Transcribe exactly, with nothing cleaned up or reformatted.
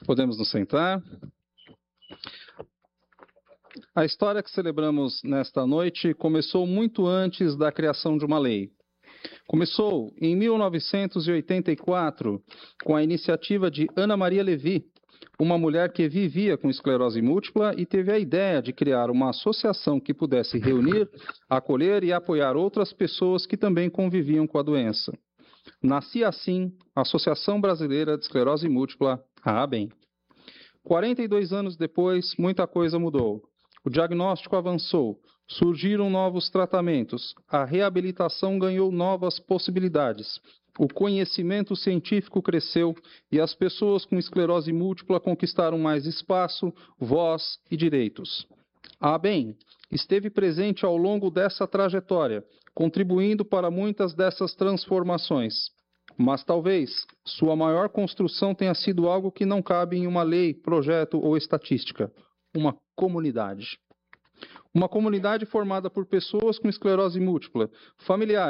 Podemos nos sentar. A história que celebramos nesta noite começou muito antes da criação de uma lei. Começou em mil novecentos e oitenta e quatro, com a iniciativa de Ana Maria Levi, uma mulher que vivia com esclerose múltipla e teve a ideia de criar uma associação que pudesse reunir, acolher e apoiar outras pessoas que também conviviam com a doença. Nascia assim a Associação Brasileira de Esclerose Múltipla, a ABEM. quarenta e dois anos depois, muita coisa mudou. O diagnóstico avançou, surgiram novos tratamentos, a reabilitação ganhou novas possibilidades, o conhecimento científico cresceu e as pessoas com esclerose múltipla conquistaram mais espaço, voz e direitos. A ABEM esteve presente ao longo dessa trajetória, contribuindo para muitas dessas transformações. Mas talvez sua maior construção tenha sido algo que não cabe em uma lei, projeto ou estatística: uma comunidade. Uma comunidade formada por pessoas com esclerose múltipla, familiares,